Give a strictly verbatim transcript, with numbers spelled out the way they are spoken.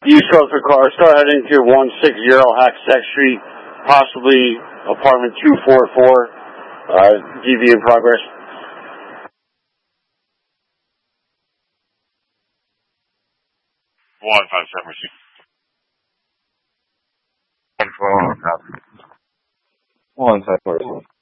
Used Rutherford car, start heading to one sixty Hackensack Street, possibly apartment two forty-four, uh, D V in progress. One five seven six. One five four. One five four.